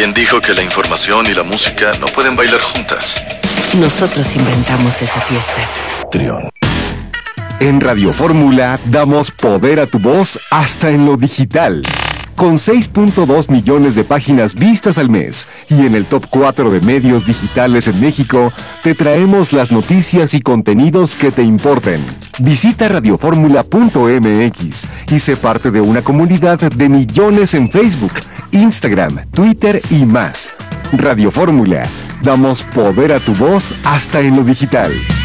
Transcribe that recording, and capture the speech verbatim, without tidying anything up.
¿Quién dijo que la información y la música no pueden bailar juntas? Nosotros inventamos esa fiesta. Trión. En Radio Fórmula damos poder a tu voz hasta en lo digital. Con seis punto dos millones de páginas vistas al mes y en el top cuatro de medios digitales en México, te traemos las noticias y contenidos que te importen. Visita radioformula punto m x y sé parte de una comunidad de millones en Facebook, Instagram, Twitter y más. Radio Fórmula, damos poder a tu voz hasta en lo digital.